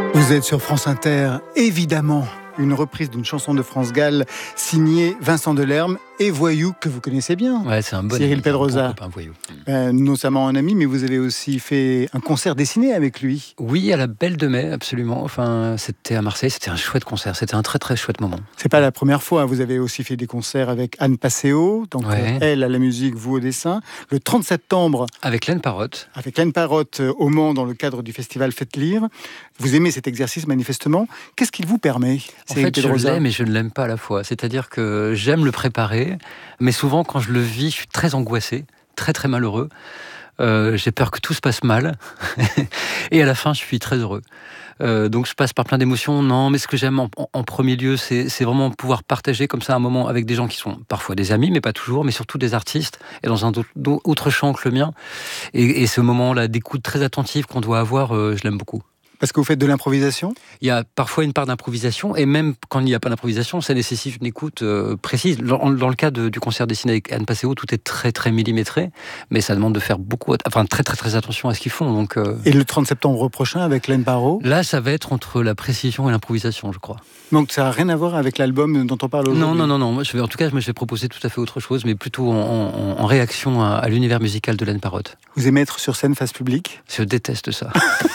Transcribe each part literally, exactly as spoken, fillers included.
Vous êtes sur France Inter, évidemment, une reprise d'une chanson de France Gall signée Vincent Delerme et Voyou, que vous connaissez bien. Ouais, c'est un bon Cyril ami, Pedrosa. un bon copain, Voyou. Euh, notamment un ami, mais vous avez aussi fait un concert dessiné avec lui. Oui, à la Belle de Mai, absolument. Enfin, c'était à Marseille, c'était un chouette concert, c'était un très très chouette moment. C'est pas la première fois, vous avez aussi fait des concerts avec Anne Passeo, donc Ouais. euh, elle à la musique, vous au dessin. Le trente septembre, Avec Laine Parotte. avec Laine Parotte euh, au Mans, dans le cadre du festival Faites Lire. Vous aimez cet exercice manifestement. Qu'est-ce qu'il vous permet, En Cyril fait, je Pedrosa ? l'aime et je ne l'aime pas à la fois. C'est-à-dire que j'aime le préparer, mais souvent quand je le vis, je suis très angoissé, très très malheureux. Euh, j'ai peur que tout se passe mal. Et à la fin, je suis très heureux. Euh, donc je passe par plein d'émotions. Non, mais ce que j'aime en, en premier lieu, c'est, c'est vraiment pouvoir partager comme ça un moment avec des gens qui sont parfois des amis, mais pas toujours, mais surtout des artistes, et dans un autre, autre champ que le mien. Et, et ce moment-là d'écoute très attentive qu'on doit avoir, euh, je l'aime beaucoup. Parce que vous faites de l'improvisation ? Il y a parfois une part d'improvisation, et même quand il n'y a pas d'improvisation, ça nécessite une écoute euh, précise. Dans, dans le cas de, du concert dessiné avec Anne Passeo, tout est très très millimétré, mais ça demande de faire beaucoup, enfin très très très attention à ce qu'ils font. Donc, euh... Et le trente septembre prochain avec Laine Parotte ? Là, ça va être entre la précision et l'improvisation, je crois. Donc ça n'a rien à voir avec l'album dont on parle aujourd'hui ? Non, non, non, non. Moi, je vais, en tout cas, moi, je vais proposer tout à fait autre chose, mais plutôt en, en, en réaction à, à l'univers musical de Laine Parotte. Vous aimez être sur scène face publique ? Je déteste ça.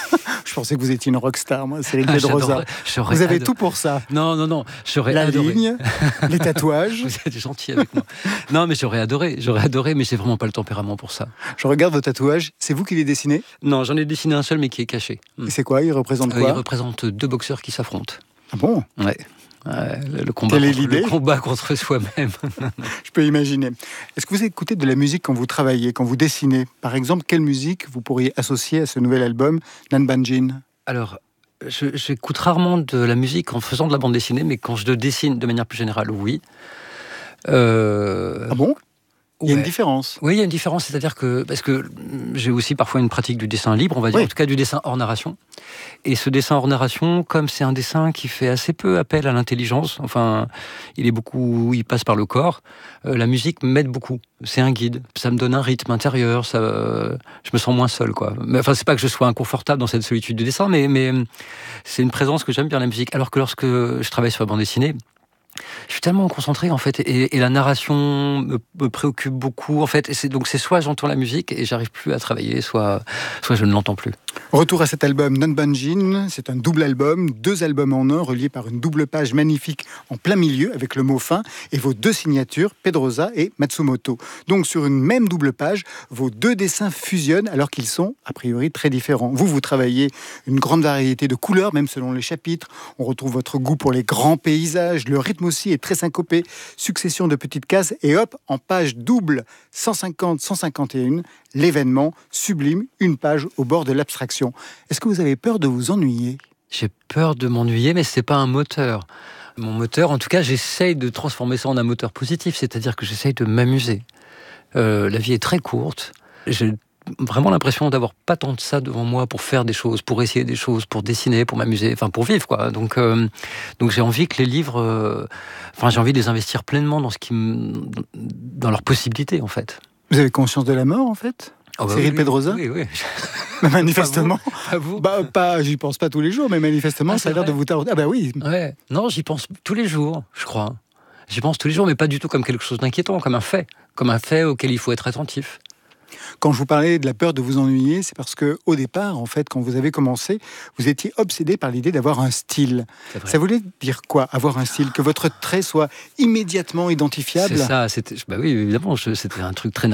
Je pensais que vous étiez une rockstar, moi, Cyril Ah, Pedrosa. j'aurais Vous avez adoré. tout pour ça. Non, non, non. J'aurais La adoré. ligne, les tatouages. Vous êtes gentil avec moi. Non, mais j'aurais adoré. J'aurais adoré, mais j'ai vraiment pas le tempérament pour ça. Je regarde vos tatouages. C'est vous qui les dessinez ? Non, j'en ai dessiné un seul, mais qui est caché. Et c'est quoi ? Il représente Euh, quoi ? il représente deux boxeurs qui s'affrontent. Ah bon ? Ouais. Ouais, le, le combat Quelle est contre, l'idée ? le combat contre soi-même. Je peux imaginer. Est-ce que vous écoutez de la musique quand vous travaillez, quand vous dessinez ? Par exemple, quelle musique vous pourriez associer à ce nouvel album, Nan Banjin ? Alors, je, j'écoute rarement de la musique en faisant de la bande dessinée, mais quand je dessine de manière plus générale, oui. Euh... Ah bon ? Il y a Ouais. une différence. Oui, il y a une différence, c'est-à-dire que, parce que j'ai aussi parfois une pratique du dessin libre, on va dire, Oui. en tout cas du dessin hors narration. Et ce dessin hors narration, comme c'est un dessin qui fait assez peu appel à l'intelligence, enfin, il est beaucoup, il passe par le corps, euh, la musique m'aide beaucoup. C'est un guide, ça me donne un rythme intérieur, ça, euh, je me sens moins seul, quoi. Mais, enfin, c'est pas que je sois inconfortable dans cette solitude du dessin, mais, mais c'est une présence que j'aime bien, la musique. Alors que lorsque je travaille sur la bande dessinée, je suis tellement concentré en fait, et, et la narration me, me préoccupe beaucoup en fait. Et c'est, donc c'est soit j'entends la musique et j'arrive plus à travailler, soit, soit je ne l'entends plus. Retour à cet album Nan Banjin, c'est un double album, deux albums en un, reliés par une double page magnifique en plein milieu avec le mot fin et vos deux signatures, Pedrosa et Matsumoto. Donc sur une même double page, vos deux dessins fusionnent alors qu'ils sont a priori très différents. Vous, vous travaillez une grande variété de couleurs, même selon les chapitres. On retrouve votre goût pour les grands paysages, le rythme aussi est très syncopé, succession de petites cases et hop, en page double cent cinquante cent cinquante et un, l'événement sublime, une page au bord de l'abstraction. Est-ce que vous avez peur de vous ennuyer ? J'ai peur de m'ennuyer, mais c'est pas un moteur. Mon moteur, en tout cas, j'essaye de transformer ça en un moteur positif, c'est-à-dire que j'essaye de m'amuser. Euh, la vie est très courte. J'ai vraiment l'impression d'avoir pas tant de ça devant moi pour faire des choses, pour essayer des choses, pour dessiner, pour m'amuser, enfin pour vivre quoi. Donc, euh, donc j'ai envie que les livres, euh, enfin j'ai envie de les investir pleinement dans ce qui, me, dans leurs possibilités en fait. Vous avez conscience de la mort en fait ? Oh bah Cyril oui, Pedrosa ? Oui, oui. Mais manifestement, Pas vous. bah, pas, j'y pense pas tous les jours, mais manifestement, Ah, ça a c'est l'air de vrai. vous tarauder. Ah bah oui. Ouais. Non, j'y pense tous les jours, je crois. J'y pense tous les jours, mais pas du tout comme quelque chose d'inquiétant, comme un fait, comme un fait auquel il faut être attentif. Quand je vous parlais de la peur de vous ennuyer, c'est parce que au départ, en fait, quand vous avez commencé, vous étiez obsédé par l'idée d'avoir un style. Ça voulait dire quoi, avoir un style ? Que votre trait soit immédiatement identifiable ? C'est ça. C'était, bah oui, évidemment, je, c'était un truc très